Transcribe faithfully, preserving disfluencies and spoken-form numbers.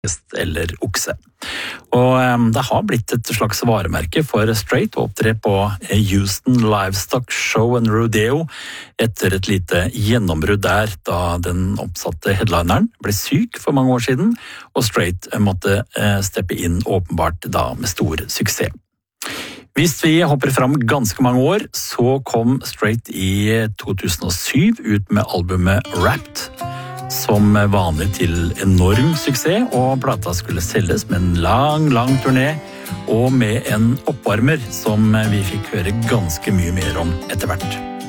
hest eller okse. Og um, det har blitt et slags varemerke for Strait å opptre på Houston Livestock Show and Rodeo etter et lite gjennombrudd der da den oppsatte headlineren ble syk for mange år siden, og Strait måtte uh, steppe inn åpenbart da med stor suksess. Hvis vi hopper fram ganske mange år, så kom Strait i to tusen og syv ut med albumet Wrapped, som vanlig til enorm suksess, og plata skulle selges med en lang, lang turné, og med en oppvarmer som vi fikk høre ganske mye mer om etter hvert.